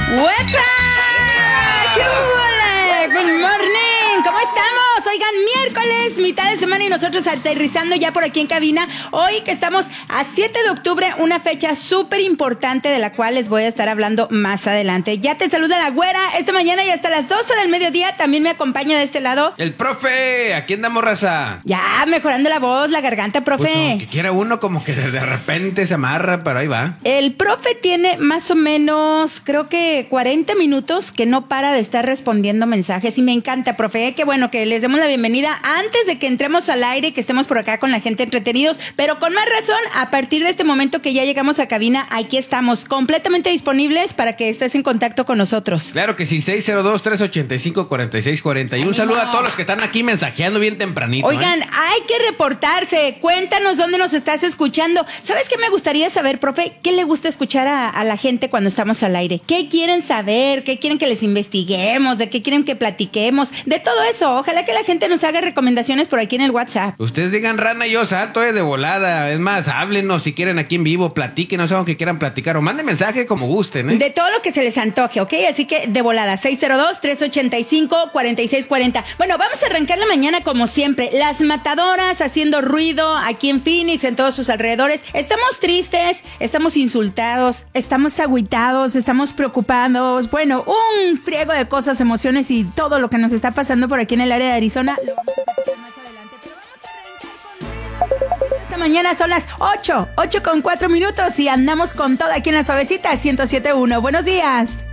¡Huepa! ¡Qué huele! ¡Good morning! ¿Cómo estamos? Oigan, miércoles, mitad de semana y nosotros aterrizando ya por aquí en cabina. Hoy que estamos a 7 de octubre, una fecha súper importante de la cual les voy a estar hablando más adelante. Ya te saluda la güera esta mañana y hasta las 12 del mediodía también me acompaña de este lado el profe. Aquí andamos, raza. Ya mejorando la voz, la garganta, profe. Pues como que quiera uno, como que de repente se amarra, pero ahí va. El profe tiene más o menos, creo que 40 minutos que no para de estar respondiendo mensajes y me encanta, profe. Qué bueno que les demos la bienvenida antes de que entremos al aire y que estemos por acá con la gente entretenidos, pero con más razón, a partir de este momento que ya llegamos a cabina, aquí estamos completamente disponibles para que estés en contacto con nosotros. Claro que sí, 602-385-4640. Y un saludo a todos los que están aquí mensajeando bien tempranito. Oigan, hay que reportarse. Cuéntanos dónde nos estás escuchando. ¿Sabes qué me gustaría saber, profe? ¿Qué le gusta escuchar a la gente cuando estamos al aire? ¿Qué quieren saber? ¿Qué quieren que les investiguemos? ¿De qué quieren que platiquemos? De todo eso. Ojalá que la gente nos haga recomendaciones por aquí en el WhatsApp. Ustedes digan rana y yo salto de volada. Es más, háblenos si quieren aquí en vivo, platíquenos algo que quieran platicar o manden mensaje como gusten, ¿eh? De todo lo que se les antoje, ¿ok? Así que de volada, 602-385-4640. Bueno, vamos a arrancar la mañana como siempre. Las matadoras haciendo ruido aquí en Phoenix, en todos sus alrededores. Estamos tristes, estamos insultados, estamos agüitados, estamos preocupados. Bueno, un friego de cosas, emociones y todo lo que nos está pasando por aquí en el área de Arizona. Lo vamos a platicar más adelante, pero vamos a arrancar con esta mañana. Son las 8:04 y andamos con todo aquí en la suavecita 107.1. Buenos días.